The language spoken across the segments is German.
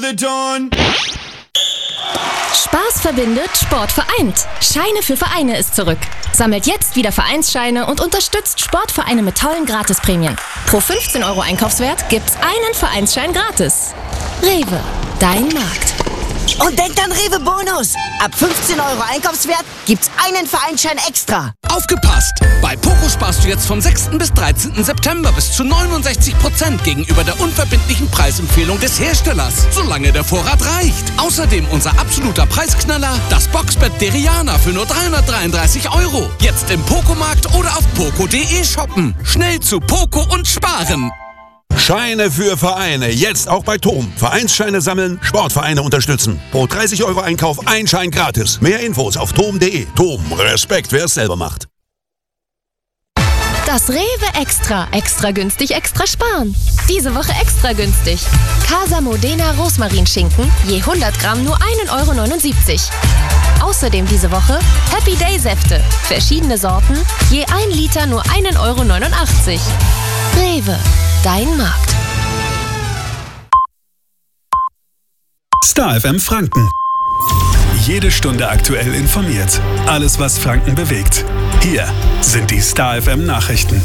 The Dawn. Spaß verbindet, Sport vereint. Scheine für Vereine ist zurück. Sammelt jetzt wieder Vereinsscheine und unterstützt Sportvereine mit tollen Gratisprämien. Pro 15 € Einkaufswert gibt's einen Vereinsschein gratis. Rewe, dein Markt. Und denkt an Rewe Bonus. Ab 15 € Einkaufswert gibt's einen Vereinsschein extra. Aufgepasst! Bei Poco sparst du jetzt vom 6. bis 13. September bis zu 69% gegenüber der unverbindlichen Preisempfehlung des Herstellers, solange der Vorrat reicht. Außerdem unser absoluter Preisknaller, das Boxbett Deriana für nur 333 €. Jetzt im Poco-Markt oder auf poco.de shoppen. Schnell zu Poco und sparen! Scheine für Vereine, jetzt auch bei TOM. Vereinsscheine sammeln, Sportvereine unterstützen. Pro 30 € Einkauf ein Schein gratis. Mehr Infos auf tom.de. TOM, Respekt, wer es selber macht. Das Rewe Extra. Extra günstig, extra sparen. Diese Woche extra günstig. Casa Modena Rosmarinschinken, je 100 Gramm nur 1,79 €. Außerdem diese Woche Happy Day Säfte. Verschiedene Sorten, je 1 Liter nur 1,89 €. Rewe, dein Markt. Star FM Franken. Jede Stunde aktuell informiert. Alles, was Franken bewegt. Hier sind die Star FM Nachrichten.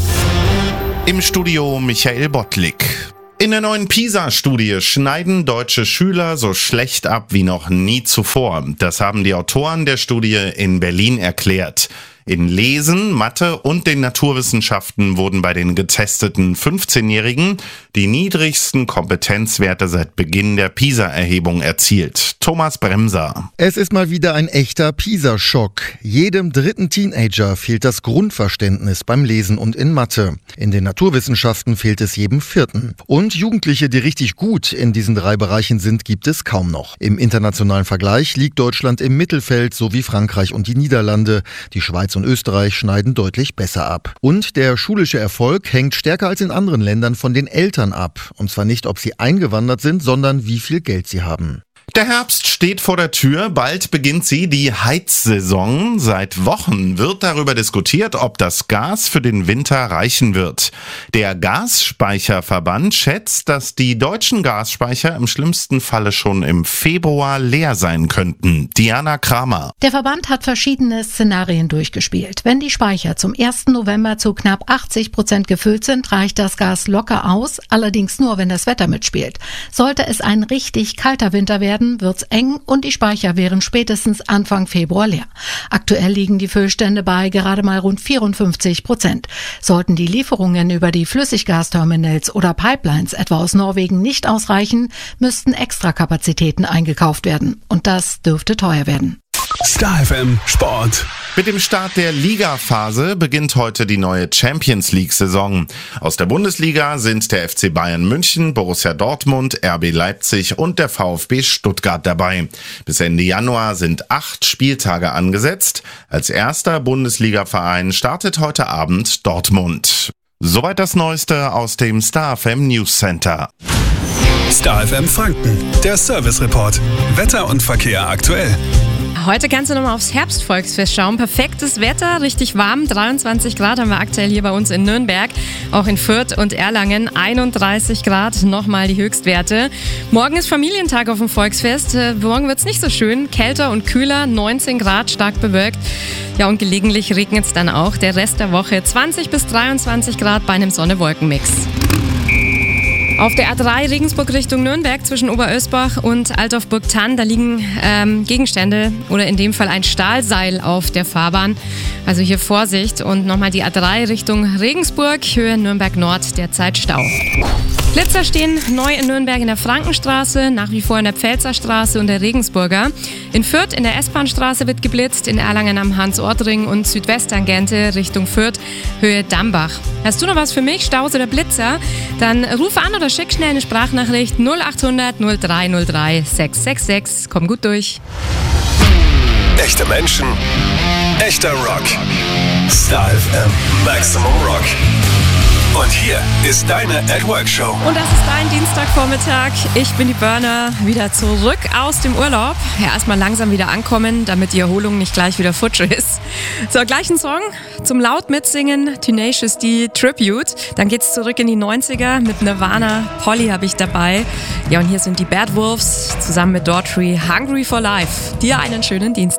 Im Studio Michael Bottlik. In der neuen PISA-Studie schneiden deutsche Schüler so schlecht ab wie noch nie zuvor. Das haben die Autoren der Studie in Berlin erklärt. In Lesen, Mathe und den Naturwissenschaften wurden bei den getesteten 15-Jährigen die niedrigsten Kompetenzwerte seit Beginn der PISA-Erhebung erzielt. Thomas Bremser. Es ist mal wieder ein echter PISA-Schock. Jedem dritten Teenager fehlt das Grundverständnis beim Lesen und in Mathe. In den Naturwissenschaften fehlt es jedem vierten. Und Jugendliche, die richtig gut in diesen 3 Bereichen sind, gibt es kaum noch. Im internationalen Vergleich liegt Deutschland im Mittelfeld, so wie Frankreich und die Niederlande. Die Schweiz und Österreich schneiden deutlich besser ab. Und der schulische Erfolg hängt stärker als in anderen Ländern von den Eltern ab. Und zwar nicht, ob sie eingewandert sind, sondern wie viel Geld sie haben. Der Herbst steht vor der Tür, bald beginnt sie, die Heizsaison. Seit Wochen wird darüber diskutiert, ob das Gas für den Winter reichen wird. Der Gasspeicherverband schätzt, dass die deutschen Gasspeicher im schlimmsten Falle schon im Februar leer sein könnten. Diana Kramer. Der Verband hat verschiedene Szenarien durchgespielt. Wenn die Speicher zum 1. November zu knapp 80% gefüllt sind, reicht das Gas locker aus, allerdings nur, wenn das Wetter mitspielt. Sollte es ein richtig kalter Winter werden, wird's eng und die Speicher wären spätestens Anfang Februar leer. Aktuell liegen die Füllstände bei gerade mal rund 54%. Sollten die Lieferungen über die Flüssiggasterminals oder Pipelines etwa aus Norwegen nicht ausreichen, müssten Extrakapazitäten eingekauft werden. Und das dürfte teuer werden. Star FM Sport. Mit dem Start der Ligaphase beginnt heute die neue Champions League-Saison. Aus der Bundesliga sind der FC Bayern München, Borussia Dortmund, RB Leipzig und der VfB Stuttgart dabei. Bis Ende Januar sind 8 Spieltage angesetzt. Als erster Bundesliga-Verein startet heute Abend Dortmund. Soweit das Neueste aus dem Star FM News Center. Star FM Franken, der Service Report. Wetter und Verkehr aktuell. Heute kannst du nochmal aufs Herbstvolksfest schauen. Perfektes Wetter, richtig warm. 23 Grad haben wir aktuell hier bei uns in Nürnberg. Auch in Fürth und Erlangen 31 Grad, nochmal die Höchstwerte. Morgen ist Familientag auf dem Volksfest. Morgen wird es nicht so schön. Kälter und kühler, 19 Grad, stark bewölkt. Ja, und gelegentlich regnet es dann auch. Der Rest der Woche 20 bis 23 Grad bei einem Sonne-Wolken-Mix. Auf der A3 Regensburg Richtung Nürnberg zwischen Oberösbach und Altdorf-Burgthann, da liegen Gegenstände oder in dem Fall ein Stahlseil auf der Fahrbahn. Also hier Vorsicht und nochmal die A3 Richtung Regensburg, Höhe Nürnberg Nord, derzeit Stau. Blitzer stehen neu in Nürnberg in der Frankenstraße, nach wie vor in der Pfälzerstraße und der Regensburger. In Fürth in der S-Bahn-Straße wird geblitzt, in Erlangen am Hans-Ort-Ring und Südwesttangente Richtung Fürth, Höhe Dambach. Hast du noch was für mich, Staus oder Blitzer? Dann ruf an oder schick schnell eine Sprachnachricht 0800 0303 666. Komm gut durch. Echte Menschen, echter Rock. Star FM Maximum Rock. Und hier ist deine At Work Show. Und das ist dein Dienstagvormittag. Ich bin die Burner, wieder zurück aus dem Urlaub. Ja, erstmal langsam wieder ankommen, damit die Erholung nicht gleich wieder futsch ist. So, gleich ein Song zum laut mitsingen, Tenacious D Tribute. Dann geht's zurück in die 90er mit Nirvana. Polly habe ich dabei. Ja, und hier sind die Bad Wolves zusammen mit Daughtry, Hungry for Life. Dir einen schönen Dienstag.